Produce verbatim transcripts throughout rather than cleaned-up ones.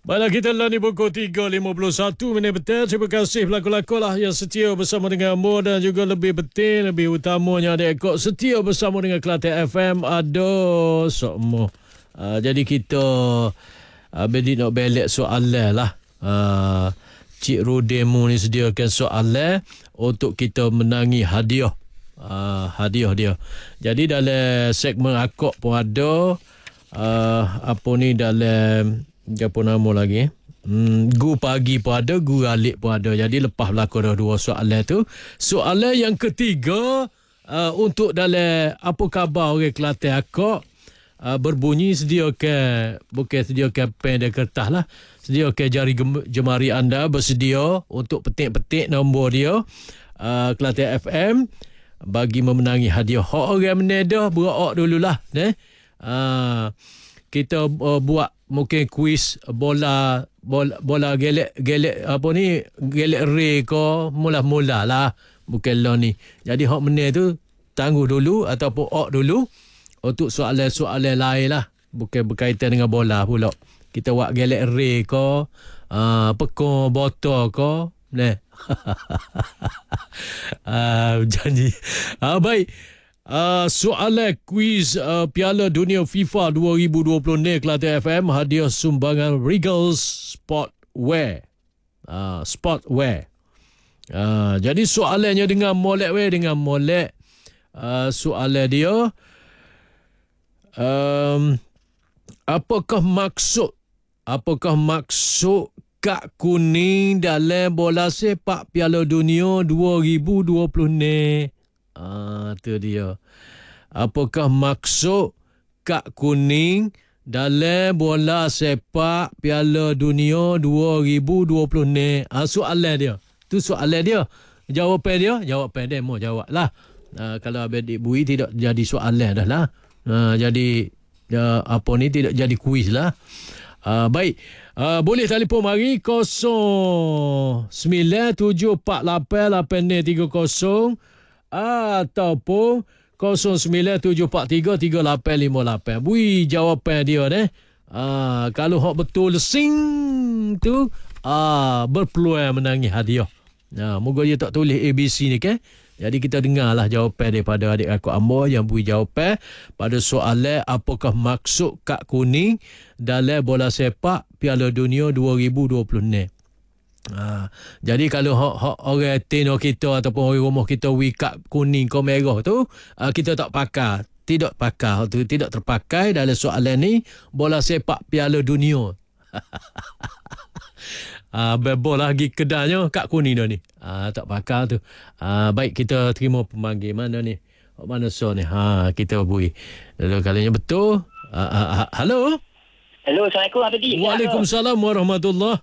Baiklah, kita lah ni pukul tiga lima puluh satu minit petang. Terima kasih pelakon-lakon lah yang setia bersama dengan Mo, dan juga lebih penting, lebih utamanya adik-adik setia bersama dengan Kelantan F M. Aduh, sok Mo. Uh, jadi kita uh, bedi nak belek soalan lah. Uh, Cik Rudemu ni sediakan soalan untuk kita menangi hadiah. Uh, hadiah dia. Jadi dalam segmen akak pun ada uh, apa ni dalam apa nama lagi hmm, Gu pagi pun ada, Gu alik pun ada. Jadi lepas berlaku dah dua soalan tu. Soalan yang ketiga uh, untuk dalam apa khabar orang Kelantan akak uh, berbunyi sediakan, bukan sediakan pen dan kertas lah, sediakan jari jemari anda bersedia untuk petik-petik nombor dia uh, Kelantan F M bagi memenangi hadiah. Hak orang menedah berak dululah eh. Uh, kita uh, buat mungkin kuis bola bola bola gelek gelek apa ni gelek ray ke mula-mula lah bukan lah ni. Jadi hak menang tu tangguh dulu ataupun ok dulu untuk soalan-soalan lain lah, bukan berkaitan dengan bola pula. Kita buat gelek ray ke uh, pekong botol ke nah. uh, janji uh, baik. Uh, soalan kuis uh, Piala Dunia FIFA dua ribu dua puluh ni Kelantan F M hadiah sumbangan Regal Sportwear. Uh, Sportwear. Uh, jadi soalannya dengan molek we dengan molek. Uh, soalan dia um, apakah maksud apakah maksud kad kuning dalam bola sepak Piala Dunia dua ribu dua puluh ni? Ah, tu dia. Apakah maksud kad kuning dalam bola sepak Piala Dunia dua ribu dua puluh ni? Ah, soalan dia. Tu soalan dia. Jawapan dia, jawapan dia mau jawab lah. Ah, kalau adik bui tidak jadi soalan dah lah. Ah, jadi uh, apa ni tidak jadi kuis lah. Ah, baik. Uh, boleh telefon mari kosong sembilan tujuh empat lapan lapan tiga kosong ataupun kosong sembilan tujuh empat tiga tiga lapan lima lapan. Bui jawapan dia ni. Ah, kalau hak betul sing tu ah, berpeluang menangi hadiah. Nah, moga dia tak tulis A B C ni kan. Jadi kita dengarlah jawapan daripada adik aku Amor yang beri jawapan pada soalan apakah maksud kad kuning dalam bola sepak Piala Dunia dua ribu dua puluh ni. Ha, jadi kalau hak hak orang tino kita ataupun orang rumah kita wi kad kuning ke merah tu, uh, kita tak pakai, tidak pakai tu, tidak terpakai dalam soalan ni bola sepak Piala Dunia. Ah, uh, bebol lagi kedanya kad kuning dah ni. Ah, uh, tak pakai tu. Ah, uh, baik kita terima pemanggil mana ni? Oh, mana so ni? Ha, kita bui. Lalu kalinya betul. Uh, uh, uh, halo. Hello, Assalamualaikum Abdi. Waalaikumsalam warahmatullahi.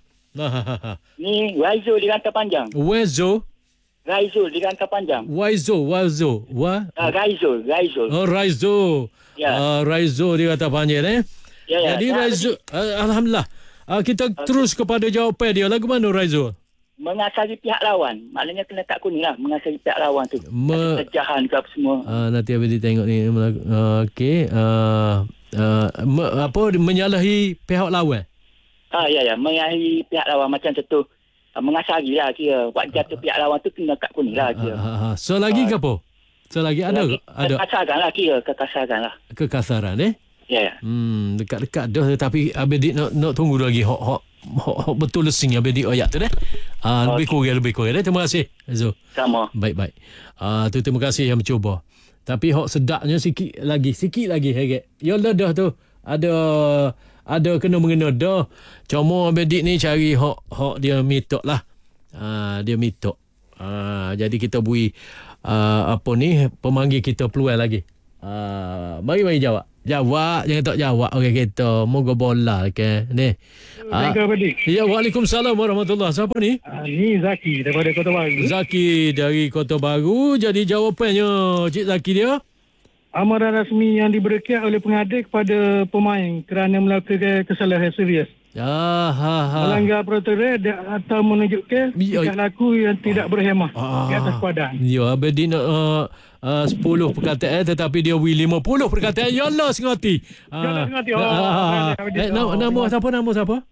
Ni Raizo di Rantau Panjang. Wezo. Raizo di Rantau Panjang. Waizo, Waizo. Wa? Ah, Raizo, Raizo. Oh, Raizo. Ya. Uh, Raizo di Rantau Panjang eh. Ya, ya. Jadi Raizo, uh, alhamdulillah. Uh, kita okay. terus kepada jawapan dia. Lagu mana Raizo? Mengasari pihak lawan. Maknanya kena tak kuning lah. Mengasari pihak lawan tu. Me- Kejahan ke apa semua. Uh, nanti Abang tengok ni. Uh, Okey. Uh, uh, me- apa? Menyalahi pihak lawan? Ah, ya, ya. Mengasari pihak lawan macam tu. Uh, mengasari lah kira. Buat jatuh pihak lawan tu kena kat kuning lah kira. Uh, uh, uh. So lagi uh, ke apa? So lagi ada? Lagi, ada. Kekasaran lah kira. Kekasaran lah. Kekasaran eh? Ya, ya. Hmm, dekat-dekat dah. Tapi Abang nak, nak tunggu lagi. Hok, hok. Hok, hok betul lesing Abang ayat tu deh. Ah, uh, lebih kurang, lebih kurang deh. Terima kasih. Zo. Sama. Baik-baik. Ah, uh, tu terima kasih yang mencuba. Tapi hok sedapnya sikit lagi, sikit lagi harga. Ya dah dah tu. Ada ada kena mengena dah. Cuma Abang ni cari hok hok dia mitok lah. Ah, uh, dia mitok. Ah, uh, jadi kita bui uh, apa ni pemanggil kita peluang lagi. Ah, uh, mari-mari jawab. Jawab, jangan tak jawab orang okay, kita. Moga bola ke. Ni. Assalamualaikum. Ya, waalaikumsalam warahmatullahi. Siapa ni? Uh, ni Zaki daripada Kota Baru. Zaki dari Kota Baru. Jadi jawapannya Cik Zaki dia? Amaran rasmi yang diberikan oleh pengadil kepada pemain kerana melakukan kesalahan serius. Ah, ha, ha. Melanggar peraturan atau menunjukkan tingkah laku yang tidak berhemah ah, di atas padan. Ya, Abadi nak uh, uh, sepuluh perkataan tetapi dia win lima puluh perkataan. Ya Allah, sengati. Ya Allah, sengati. Oh, uh, uh, eh, nama, nama siapa? Nama siapa?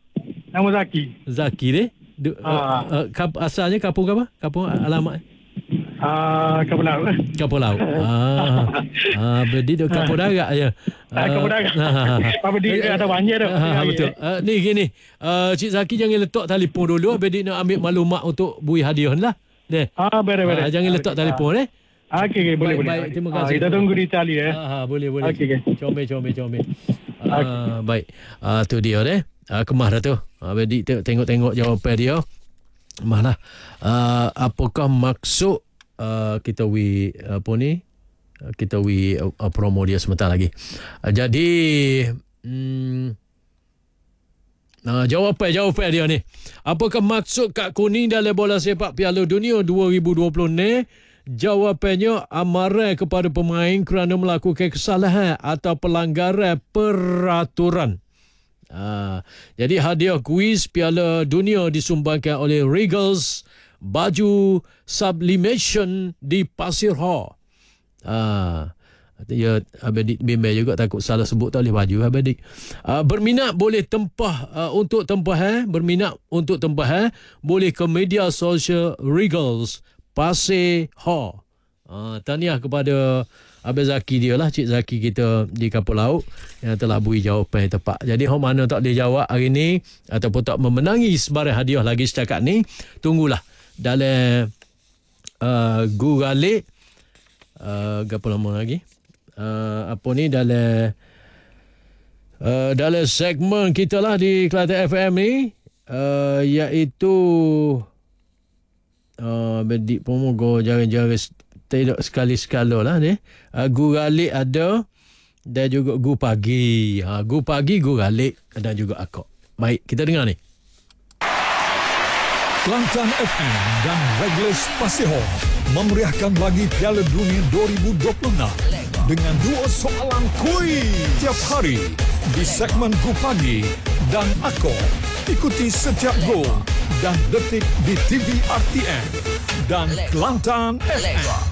Nama Zaki. Zaki deh. Du, uh, Ah. uh, kap, asalnya kampung apa? Kampung alamat Ah, Kapal Laut. Kampung Laut. Ah. Ah, berdi duk Kampung Darat je. Ah, Kapal Darat. Apa dia ada banjir tu. Ah, betul. Uh, ni gini. Uh, Cik Zaki jangan letak telefon dulu. Berdi nak ambil maklumat untuk bui hadiah lah. Deh. Ah, beres-beres. Ah, jangan letak telefon eh. Ah, okey, okey, boleh, Baik, boleh. baik, terima Ah, kasih. kita tunggu di tali eh. Ah, boleh boleh. Okey, okey. Comel comel comel. Ah, baik. Ah, tu dia deh. Ah, kemah dah tu. Ah, Berdi tengok-tengok jawapan dia. Mana uh, apakah maksud uh, kita wi apa ni uh, kita wi uh, promo dia sebentar lagi. Uh, jadi hmm, uh, jawapan jawapan dia ni. Apakah maksud kad kuning dalam bola sepak Piala Dunia dua ribu dua puluh ni? Jawapannya amaran kepada pemain kerana melakukan kesalahan atau pelanggaran peraturan. Ha, jadi hadiah kuis Piala Dunia disumbangkan oleh Regals baju sublimation di Pasir Hall. Ha, ya Abedik bimbang juga takut salah sebut tak boleh baju Abedik. Ha, berminat boleh tempah uh, untuk tempahan, berminat untuk tempahan boleh ke media sosial Regals Pasir Hall. Ha, tahniah kepada Abang Zaki dia lah, Cik Zaki kita di Kapal Laut yang telah beri jawapan yang tepat. Jadi hang mana tak boleh jawab hari ni ataupun tak memenangi sebarang hadiah lagi setakat ni, tunggulah dalam uh, Google uh, apa nama lagi? Uh, apa ni dalam uh, dalam segmen kita lah di Kelantan F M ni uh, iaitu uh, bedik pomogo jarang-jarang tidak sekali-sekala lah ni. Uh, gu galik ada dan juga gu pagi. Ha, gu pagi, gu galik dan juga akak. Baik, kita dengar ni. Kelantan F M dan Regles Pasihor memeriahkan lagi Piala Dunia dua ribu dua puluh enam dengan dua soalan kuis tiap hari di segmen Gu Pagi dan Akor. Ikuti setiap gol dan detik di T V R T N dan Kelantan F M.